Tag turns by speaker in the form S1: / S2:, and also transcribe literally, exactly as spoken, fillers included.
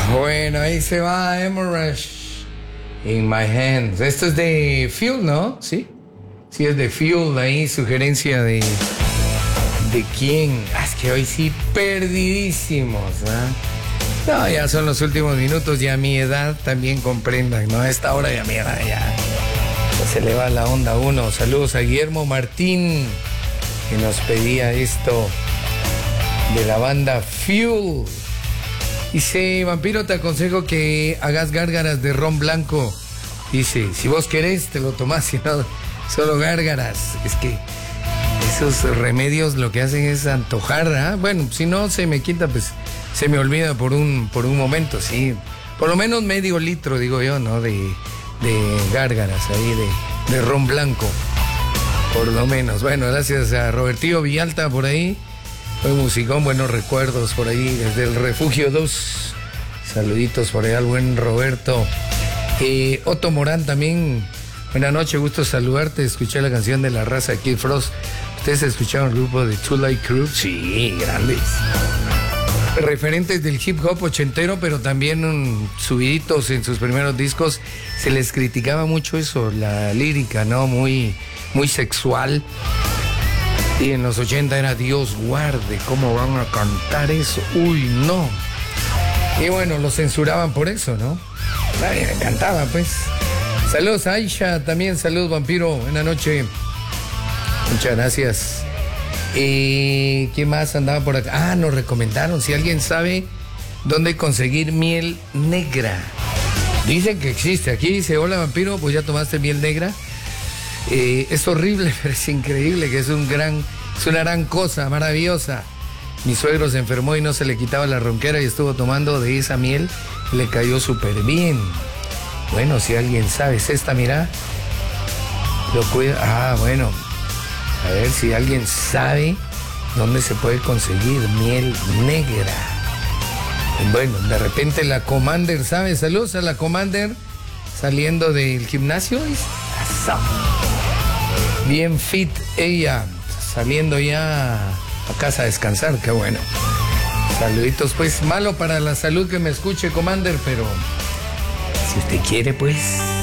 S1: Bueno, ahí se va Emirash in my hands. Esto es de Fuel, ¿no? Sí. Sí, es de Fuel. Ahí sugerencia de. ¿De quién? Ah, es que hoy sí perdidísimos, ¿no? No, ya son los últimos minutos. Ya a mi edad también comprendan, ¿no? A esta hora ya mi edad ya. Ya se le va la onda a uno. Saludos a Guillermo Martín, que nos pedía esto de la banda Fuel. Dice, Vampiro, te aconsejo que hagas gárgaras de ron blanco. Dice, si vos querés, te lo tomás, si no, solo gárgaras. Es que esos remedios lo que hacen es antojar, ¿eh? Bueno, si no se me quita, pues se me olvida por un, por un momento, sí. Por lo menos medio litro, digo yo, ¿no? De, de gárgaras ahí, de, de ron blanco. Por lo menos. Bueno, gracias a Robertillo Villalta por ahí. Buen musicón, buenos recuerdos por ahí desde el Refugio dos. Saluditos por allá al buen Roberto. Eh, Otto Morán también. Buenas noches, gusto saludarte. Escuché la canción de La Raza de Kid Frost. ¿Ustedes escucharon el grupo de Two Light Crew? Sí, grandes. Referentes del hip hop ochentero, pero también um, subiditos en sus primeros discos. Se les criticaba mucho eso, la lírica, ¿no? Muy, muy sexual. Y en los ochenta era Dios guarde, ¿cómo van a cantar eso? Uy, no. Y bueno, lo censuraban por eso, ¿no? Nadie me cantaba, pues. Saludos a Aisha, también saludos, Vampiro. Buenas noches. Muchas gracias. Eh, ¿Quién más andaba por acá? Ah, nos recomendaron, si alguien sabe dónde conseguir miel negra. Dicen que existe. Aquí dice, hola, Vampiro, pues ya tomaste miel negra. Eh, es horrible, pero es increíble, que es un gran, es una gran cosa, maravillosa. Mi suegro se enfermó y no se le quitaba la ronquera y estuvo tomando de esa miel, le cayó súper bien. Bueno, si alguien sabe, es esta, mira. Lo cuida. Ah, bueno. A ver si alguien sabe dónde se puede conseguir miel negra. Bueno, de repente la Commander sabe. Saludos a la Commander saliendo del gimnasio. Bien fit ella, saliendo ya a casa a descansar, qué bueno. Saluditos, pues, malo para la salud que me escuche, Commander, pero si usted quiere, pues...